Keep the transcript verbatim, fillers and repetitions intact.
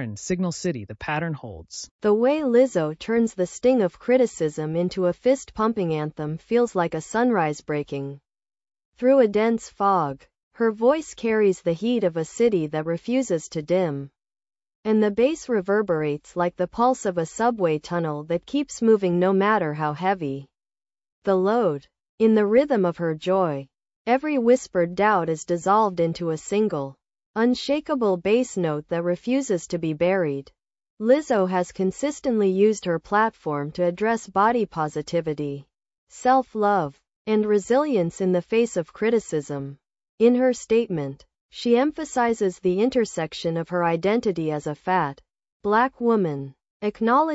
Lauren, Signal City, the pattern holds. The way Lizzo turns the sting of criticism into a fist-pumping anthem feels like a sunrise breaking through a dense fog. Her voice carries the heat of a city that refuses to dim, and the bass reverberates like the pulse of a subway tunnel that keeps moving no matter how heavy the load. In the rhythm of her joy, every whispered doubt is dissolved into a single, unshakable bass note that refuses to be buried. Lizzo has consistently used her platform to address body positivity, self-love, and resilience in the face of criticism. In her statement, she emphasizes the intersection of her identity as a fat, black woman, acknowledging